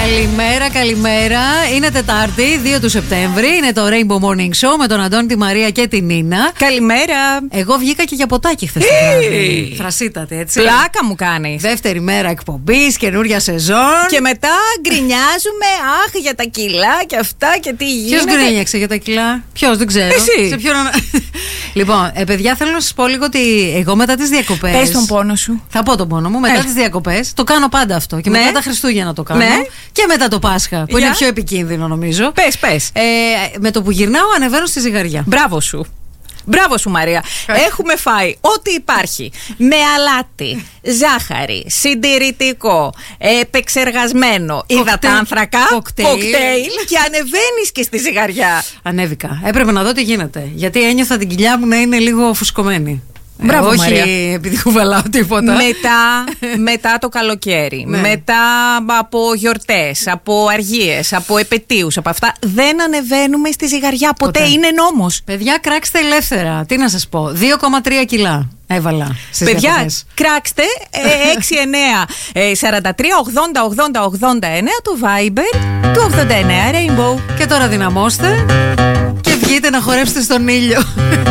Καλημέρα, καλημέρα. Είναι Τετάρτη, 2 του Σεπτέμβρη. Είναι το Rainbow Morning Show με τον Αντώνη, τη Μαρία και την Νίνα. Καλημέρα. Εγώ βγήκα και για ποτάκι χθες το βράδυ. Θρασίτατη, έτσι. Πλάκα μου κάνει. Δεύτερη μέρα εκπομπής, καινούρια σεζόν. Και μετά γκρινιάζουμε, αχ, για τα κιλά και αυτά και τι γίνεται. Ποιος γκρίνιαξε για τα κιλά? Ποιος, δεν ξέρω. Εσύ. Σε ποιον... Λοιπόν, παιδιά, θέλω να σας πω λίγο ότι εγώ μετά τις διακοπές. Πες τον πόνο σου. Θα πω τον πόνο μου. Μετά τις διακοπές το κάνω πάντα αυτό. Και μετά τα Χριστούγεννα το κάνω. Ναι. Και μετά το Πάσχα, που είναι πιο επικίνδυνο νομίζω. Πες. Με το που γυρνάω, ανεβαίνω στη ζυγαριά. Μπράβο σου. Μπράβο σου, Μαρία. Έχουμε φάει ό,τι υπάρχει. Με αλάτι, ζάχαρη, συντηρητικό, επεξεργασμένο, υδατάνθρακα, κοκτέιλ και ανεβαίνεις και στη ζυγαριά. Ανέβηκα. Έπρεπε να δω τι γίνεται. Γιατί ένιωθα την κοιλιά μου να είναι λίγο φουσκωμένη. Μπράβο, όχι Μαρία. επειδή κουβαλάω τίποτα. Μετά το καλοκαίρι, Ναι. μετά από γιορτές, από αργίες, από επετείους, από αυτά, δεν ανεβαίνουμε στη ζυγαριά. Ποτέ. Είναι νόμος. Παιδιά, κράξτε ελεύθερα. Τι να σας πω. 2,3 κιλά έβαλα στις Παιδιά, διακοπές. κράξτε 6-9-43-80-80-89 του Viber του 89 Rainbow. Και τώρα δυναμώστε και βγείτε να χορέψετε στον ήλιο.